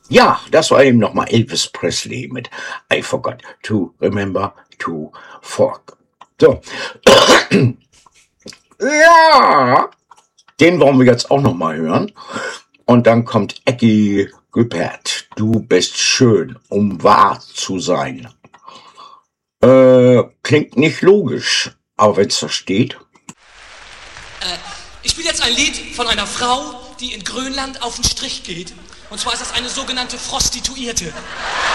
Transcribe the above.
Ja, das war eben nochmal Elvis Presley mit I Forgot to Remember to Fork. So. Ja, den wollen wir jetzt auch nochmal hören. Und dann kommt Ecki Güppert. Du bist schön, um wahr zu sein. Klingt nicht logisch, aber wenn es da steht. Ich spiele jetzt ein Lied von einer Frau, die in Grönland auf den Strich geht. Und zwar ist das eine sogenannte Prostituierte.